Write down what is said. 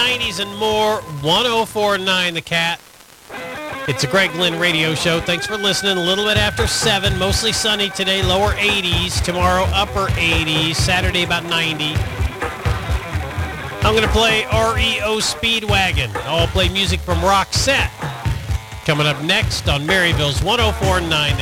90s and more. 104.9 The Cat. It's a Greg Lynn radio show. Thanks for listening. A little bit after 7. Mostly sunny today. Lower 80s. Tomorrow, upper 80s. Saturday, about 90. I'm going to play REO Speedwagon. I'll play music from Roxette. Coming up next on Maryville's 104.9 The